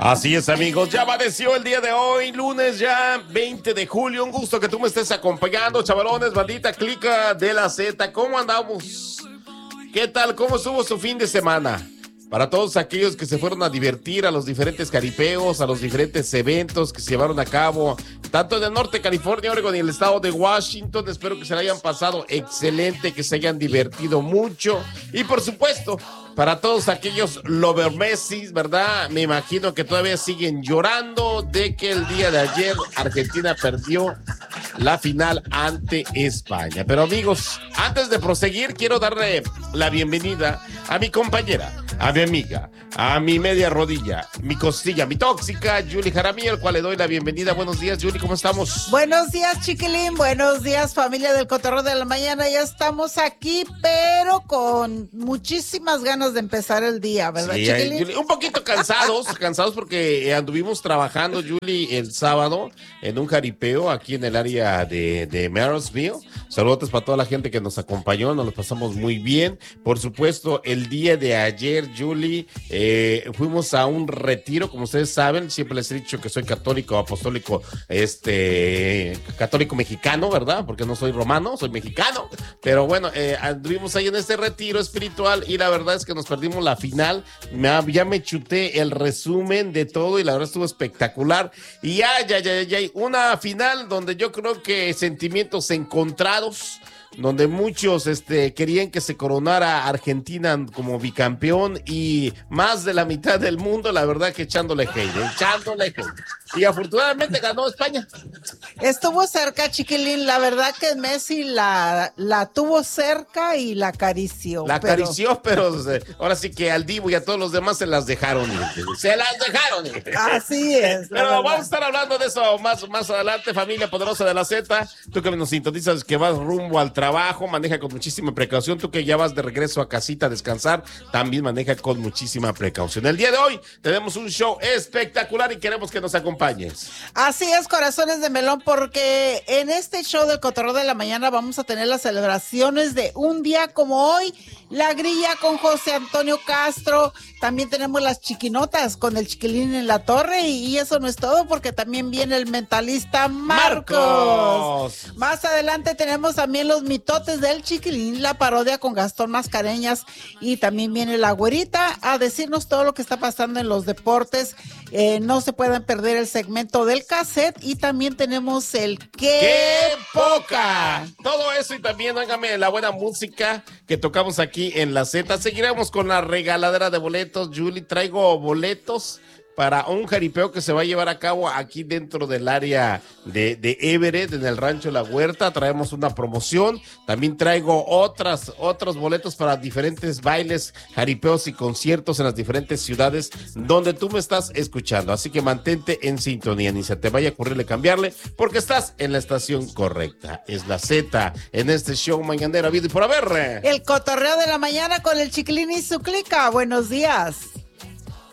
Así es, amigos, ya amaneció el día de hoy, lunes ya 20 de julio, un gusto que tú me estés acompañando, chavalones, bandita, clica de la Z, ¿cómo andamos? ¿Qué tal? ¿Cómo estuvo su fin de semana? Para todos aquellos que se fueron a divertir a los diferentes caripeos, a los diferentes eventos que se llevaron a cabo, tanto en el norte de California, Oregon y el estado de Washington, espero que se la hayan pasado excelente, que se hayan divertido mucho y por supuesto, para todos aquellos lover Messi, ¿verdad? Me imagino que todavía siguen llorando de que el día de ayer Argentina perdió la final ante España. Pero amigos, antes de proseguir, quiero darle la bienvenida a mi compañera, a mi amiga, a mi media rodilla, mi costilla, mi tóxica, Julie Jaramillo, al cual le doy la bienvenida. Buenos días, Julie, ¿cómo estamos? Buenos días, chiquilín, buenos días, familia del Cotorreo de la Mañana. Ya estamos aquí, pero con muchísimas ganas de empezar el día, ¿verdad, sí, chiquilín? Julie, un poquito cansados porque anduvimos trabajando, Julie, el sábado en un jaripeo aquí en el área de Marysville. Saludos para toda la gente que nos acompañó, nos lo pasamos muy bien. Por supuesto, el día de ayer, Julie, fuimos a un retiro, como ustedes saben, siempre les he dicho que soy católico, apostólico, católico mexicano, ¿verdad? Porque no soy romano, soy mexicano, pero bueno, anduvimos ahí en este retiro espiritual y la verdad es que nos perdimos la final, ya me chuté el resumen de todo y la verdad estuvo espectacular y ya, una final donde yo creo que sentimientos encontrados, donde muchos querían que se coronara Argentina como bicampeón y más de la mitad del mundo, la verdad que echándole hate. Y afortunadamente ganó España. Estuvo cerca, chiquilín, la verdad que Messi la tuvo cerca y la acarició. Pero ahora sí que al Divo y a todos los demás se las dejaron ir. Así es. Pero vamos a estar hablando de eso más adelante, familia poderosa de la Z. Tú que nos sintonizas, que vas rumbo al trabajo, maneja con muchísima precaución. Tú que ya vas de regreso a casita a descansar, también maneja con muchísima precaución. El día de hoy tenemos un show espectacular y queremos que nos acompañes. Así es, corazones de melón, porque en este show del Cotorreo de la Mañana vamos a tener las celebraciones de un día como hoy, la grilla con José Antonio Castro, también tenemos las chiquinotas con el chiquilín en la torre y eso no es todo porque también viene el mentalista Marcos. Más adelante tenemos también los mitotes del chiquilín, la parodia con Gastón Mascareñas y también viene la güerita a decirnos todo lo que está pasando en los deportes. No se pueden perder el segmento del cassette y también tenemos el ¡Qué poca! Todo eso y también hágame la buena música que tocamos aquí en la Z. Seguiremos con la regaladera de boletos. Julie, traigo boletos para un jaripeo que se va a llevar a cabo aquí dentro del área de Everett, en el Rancho La Huerta. Traemos una promoción, también traigo otros boletos para diferentes bailes, jaripeos y conciertos en las diferentes ciudades donde tú me estás escuchando, así que mantente en sintonía, ni se te vaya a ocurrirle cambiarle, porque estás en la estación correcta. Es la Z en este show mañanero habido y por haber. El Cotorreo de la Mañana con el chiquilín y su clica. Buenos días.